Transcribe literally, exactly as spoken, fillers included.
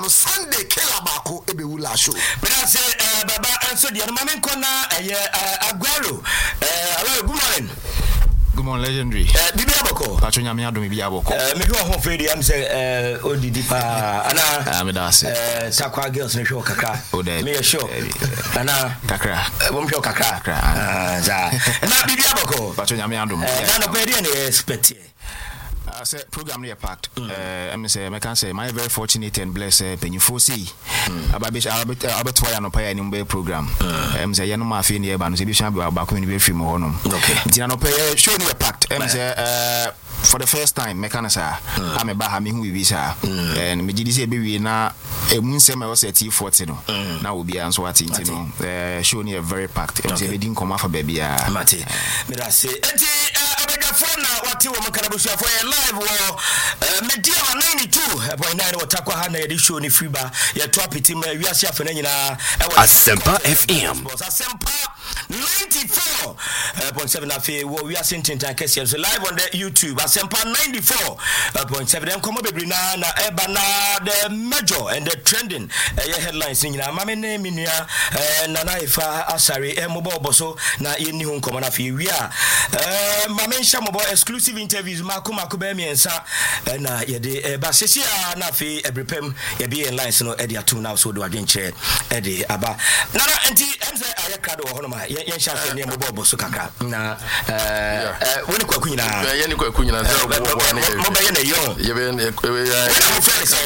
no Sunday kela bako ebe wula show. But I say baba anso di no mame nkona Aguero. Hello, good morning. Good morning, legendary. Uh, Bibi Aboko. Pacho nyame adom Bibi Aboko. Uh, me hwa ho fedi am say uh odidi pa ana ah me da se. Uh takwa girls me hwa kakra. Me show. Ana kakra. Wo me hwa kakra. Ah za. Na Bibi Aboko. Pacho nyame adom. Na no pedi na expect. I said program near packed. Uh, I say I can say my very fortunate and blessed penny four C. About which I'll be try and pay any program. I'm say no ma fin here, but say be shamble back when we film honum. Okay. Tina pay show me packed. I'm say uh for the first time mekanasa I'm a baha me who we visa and me did say be na e mun say me was at T forty no. Now will be answer what it no. Uh show me very packed. I'm say we didn't come off baby ah. Mate. Me da say phone now what you want to for a live war media ninety-two point nine watakwa ha na yedi show ni free bar ya top it ma wiase afena nyina Asempa F M Asempa ninety-four point seven afi wo wiase ntintan kese so live on the YouTube Asempa ninety-four point seven dem komo bebri na na eba na the major and the trending uh, headlines nyina ma me na minua na na ifa asare e mobo boso na yeni hu komo na fi wi a eh ma me nhyɛ mobo exclusive interviews mako mako ba mi ensa na yede ba sesia na fi ebrepem ye be in lines no e dia tum na so do adwenkyerɛ e de aba na na enti emse aye krado ho no ma ye nhyɛ afi ne mobo boso kaka na eh woni kwaku nyina ye ni kwaku nyina zero bo bo ne mo ba ye na yo ye be